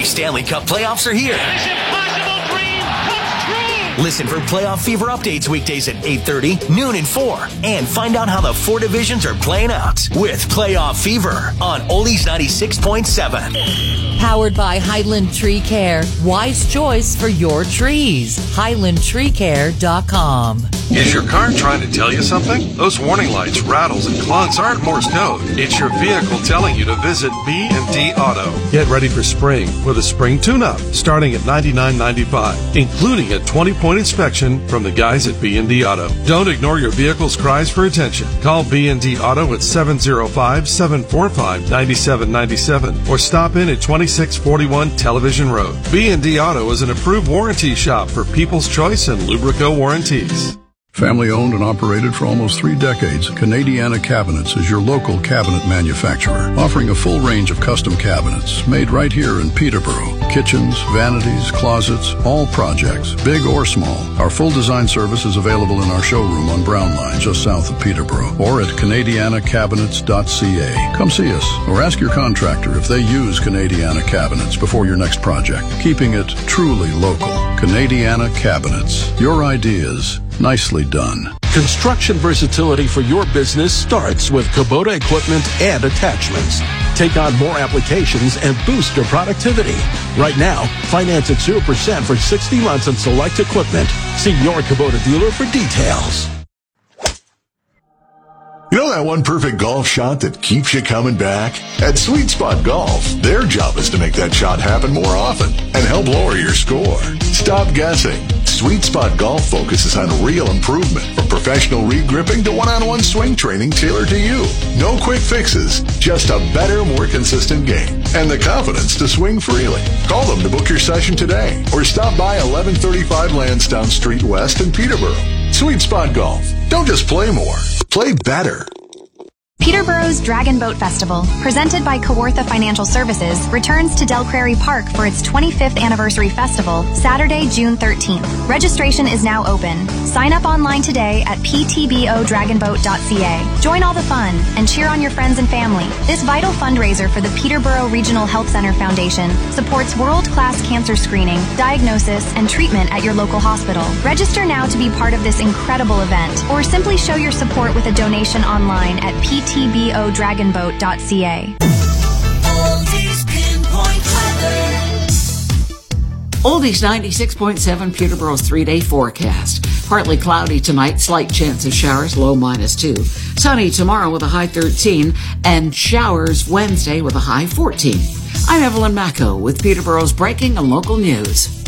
Stanley Cup playoffs are here. This impossible dream comes true. Listen for Playoff Fever updates weekdays at 8:30, noon, and 4. And find out how the 4 divisions are playing out with Playoff Fever on Oldies 96.7. Powered by Highland Tree Care. Wise choice for your trees. HighlandTreeCare.com. Is your car trying to tell you something? Those warning lights, rattles, and clunks aren't Morse code. It's your vehicle telling you to visit B&D Auto. Get ready for spring with a spring tune-up starting at $99.95, including a 20-point inspection from the guys at B&D Auto. Don't ignore your vehicle's cries for attention. Call B&D Auto at 705-745-9797 or stop in at 2641 Television Road. B&D Auto is an approved warranty shop for People's Choice and Lubrico warranties. Family owned and operated for almost 3 decades, Canadiana Cabinets is your local cabinet manufacturer, offering a full range of custom cabinets made right here in Peterborough. Kitchens, vanities, closets, all projects, big or small. Our full design service is available in our showroom on Brown Line, just south of Peterborough, or at canadianacabinets.ca. Come see us or ask your contractor if they use Canadiana Cabinets before your next project, keeping it truly local. Canadiana Cabinets. Your ideas. Nicely done. Construction versatility for your business starts with Kubota equipment and attachments. Take on more applications and boost your productivity. Right now, finance at 0% for 60 months on select equipment. See your Kubota dealer for details. You know that one perfect golf shot that keeps you coming back? At Sweet Spot Golf, their job is to make that shot happen more often and help lower your score. Stop guessing. Sweet Spot Golf focuses on real improvement, from professional re-gripping to one-on-one swing training tailored to you. No quick fixes, just a better, more consistent game and the confidence to swing freely. Call them to book your session today or stop by 1135 Lansdowne Street West in Peterborough. Sweet Spot Golf. Don't just play more, play better. Peterborough's Dragon Boat Festival, presented by Kawartha Financial Services, returns to Del Prairie Park for its 25th anniversary festival, Saturday, June 13th. Registration is now open. Sign up online today at ptbodragonboat.ca. Join all the fun and cheer on your friends and family. This vital fundraiser for the Peterborough Regional Health Center Foundation supports world-class cancer screening, diagnosis, and treatment at your local hospital. Register now to be part of this incredible event, or simply show your support with a donation online at ptbodragonboat.ca. Oldies 96.7 Peterborough's 3-day forecast. Partly cloudy tonight, slight chance of showers, low -2. Sunny tomorrow with a high 13, and showers Wednesday with a high 14. I'm Evelyn Macco with Peterborough's breaking and local news.